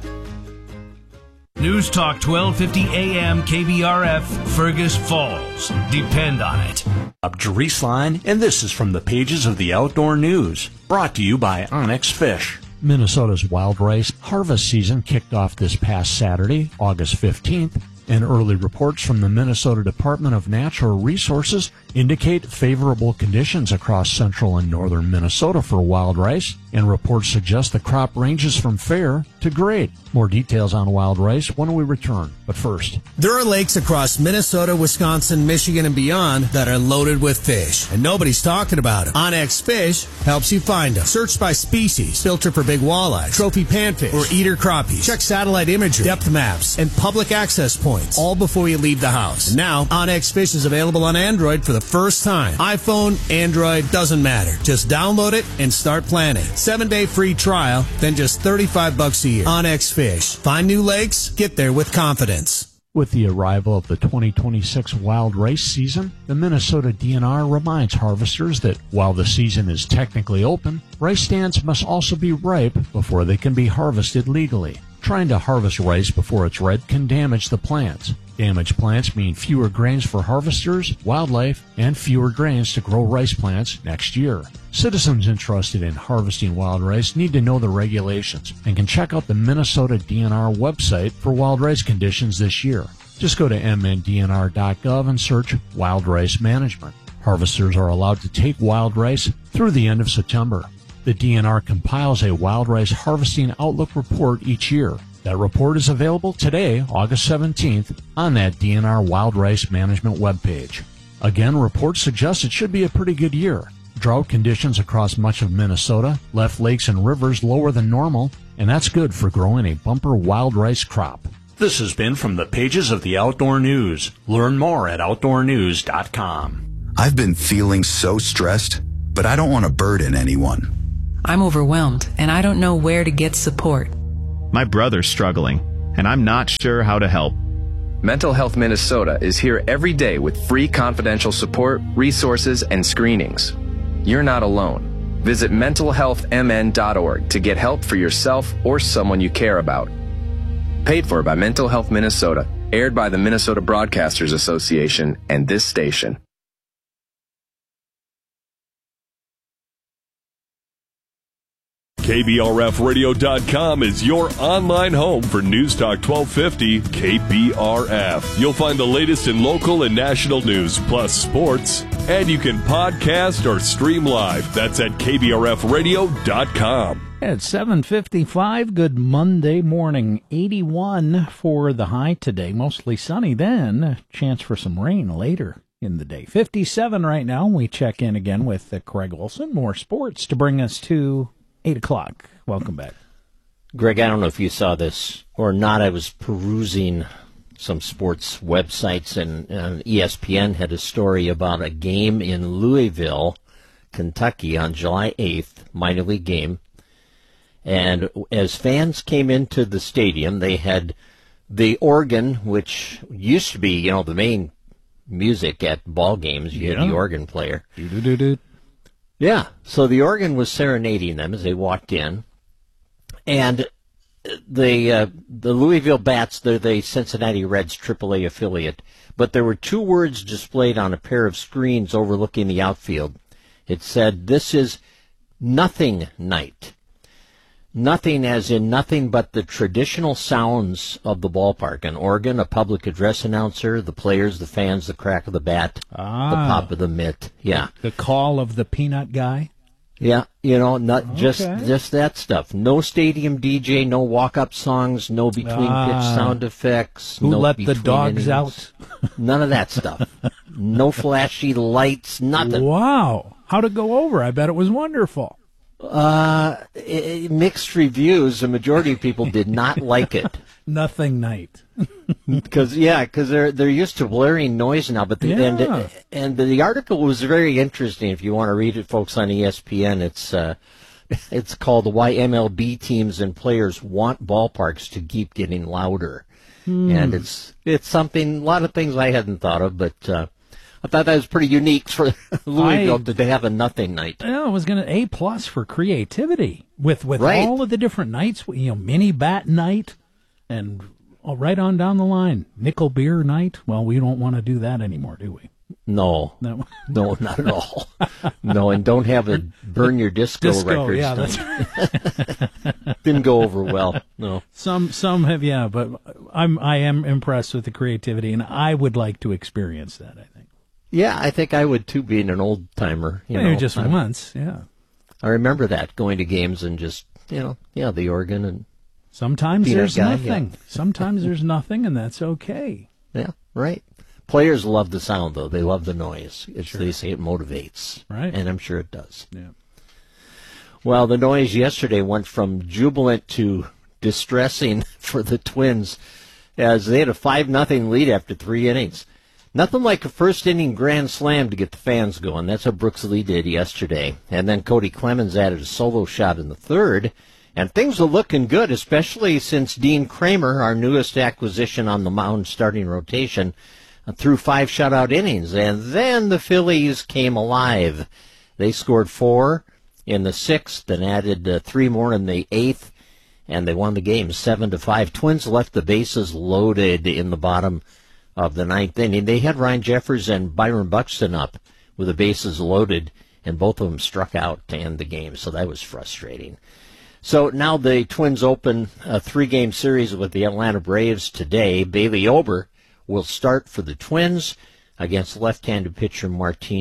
News Talk 1250 AM KBRF, Fergus Falls. Depend on it. I'm Jerice Line, and this is from the pages of the Outdoor News, brought to you by Onyx Fish. Minnesota's wild rice harvest season kicked off this past Saturday, August 15th, and early reports from the Minnesota Department of Natural Resources indicate favorable conditions across central and northern Minnesota for wild rice, and reports suggest the crop ranges from fair to great. More details on wild rice when we return. But first, there are lakes across Minnesota, Wisconsin, Michigan, and beyond that are loaded with fish, and nobody's talking about them. Onyx Fish helps you find them. Search by species, filter for big walleyes, trophy panfish, or eater crappies. Check satellite imagery, depth maps, and public access points, all before you leave the house. And now, Onyx Fish is available on Android for the first time. iPhone, Android, doesn't matter. Just download it and start planning. 7-day free trial, then just $35 a year. Onyx Fish. Find new lakes, get there with confidence. with the arrival of the 2026 wild rice season, the Minnesota DNR reminds harvesters that while the season is technically open, rice stands must also be ripe before they can be harvested legally. Trying to harvest rice before it's ripe can damage the plants. Damaged plants mean fewer grains for harvesters, wildlife, and fewer grains to grow rice plants next year. Citizens interested in harvesting wild rice need to know the regulations and can check out the Minnesota DNR website for wild rice conditions this year. Just go to mndnr.gov and search wild rice management. Harvesters are allowed to take wild rice through the end of September. The DNR compiles a wild rice harvesting outlook report each year. That report is available today, August 17th, on that DNR Wild Rice Management webpage. Again, reports suggest it should be a pretty good year. Drought conditions across much of Minnesota left lakes and rivers lower than normal, and that's good for growing a bumper wild rice crop. This has been from the pages of the Outdoor News. Learn more at OutdoorNews.com. I've been feeling so stressed, but I don't want to burden anyone. I'm overwhelmed, and I don't know where to get support. My brother's struggling, and I'm not sure how to help. Mental Health Minnesota is here every day with free confidential support, resources, and screenings. You're not alone. Visit mentalhealthmn.org to get help for yourself or someone you care about. Paid for by Mental Health Minnesota, aired by the Minnesota Broadcasters Association and this station. KBRFradio.com is your online home for News Talk 1250 KBRF. You'll find the latest in local and national news, plus sports. And you can podcast or stream live. That's at KBRFradio.com. At 7:55, good Monday morning. 81 for the high today. Mostly sunny then. Chance for some rain later in the day. 57 right now. We check in again with Craig Olson. More sports to bring us to 8 o'clock. Welcome back. Greg, I don't know if you saw this or not. I was perusing some sports websites, and ESPN had a story about a game in Louisville, Kentucky on July 8th, minor league game. And as fans came into the stadium, they had the organ, which used to be, the main music at ball games. You had the organ player. Yeah, so the organ was serenading them as they walked in, and the Louisville Bats, they're the Cincinnati Reds AAA affiliate, but there were two words displayed on a pair of screens overlooking the outfield. It said, "This is nothing night." Nothing as in nothing but the traditional sounds of the ballpark. An organ, a public address announcer, the players, the fans, the crack of the bat, the pop of the mitt. Yeah. The call of the peanut guy? Yeah, not just that stuff. No stadium DJ, no walk-up songs, no between-pitch sound effects. Who no let the dogs out? None of that stuff. No flashy lights, nothing. Wow. How'd it go over? I bet it was wonderful. Mixed reviews. The majority of people did not like it. Nothing night. Because they're used to blaring noise now. But and the article was very interesting. If you want to read it, folks, on ESPN, it's called "Why MLB Teams and Players Want Ballparks to Keep Getting Louder," and it's something. A lot of things I hadn't thought of, but. I thought that was pretty unique for Louisville to have a nothing night. I was going to A+ for creativity with all of the different nights. Mini bat night, and right on down the line, nickel beer night. Well, we don't want to do that anymore, do we? No, not at all. No, and don't have a burn your disco records. Yeah, that's didn't go over well. No, some have, but I am impressed with the creativity, and I would like to experience that. I think. Yeah, I think I would too, being an old timer. Just once, yeah. I remember that, going to games and just, the organ and. Sometimes there's nothing. Yeah. Sometimes there's nothing, and that's okay. Yeah, right. Players love the sound, though. They love the noise. They say it motivates. Right. And I'm sure it does. Yeah. Well, the noise yesterday went from jubilant to distressing for the Twins as they had a 5-0 lead after 3 innings. Nothing like a first-inning grand slam to get the fans going. That's what Brooks Lee did yesterday. And then Cody Clemens added a solo shot in the third. And things are looking good, especially since Dean Kramer, our newest acquisition on the mound starting rotation, threw 5 shutout innings. And then the Phillies came alive. They scored 4 in the 6th and added 3 more in the 8th. And they won the game 7-5. Twins left the bases loaded in the bottom of the 9th inning. They had Ryan Jeffers and Byron Buxton up with the bases loaded, and both of them struck out to end the game, so that was frustrating. So now the Twins open a 3-game series with the Atlanta Braves today. Bailey Ober will start for the Twins against left-handed pitcher Martin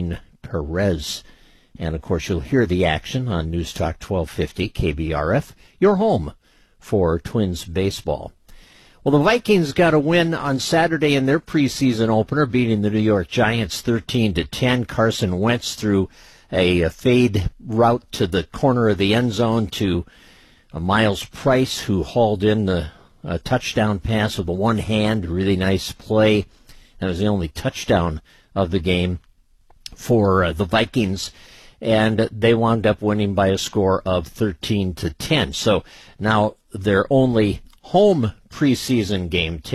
Perez. And, of course, you'll hear the action on News Talk 1250 KBRF, your home for Twins baseball. Well, the Vikings got a win on Saturday in their preseason opener, beating the New York Giants 13-10. Carson Wentz threw a fade route to the corner of the end zone to Miles Price, who hauled in the touchdown pass with the one hand. Really nice play. That was the only touchdown of the game for the Vikings, and they wound up winning by a score of 13-10. So now their only home preseason game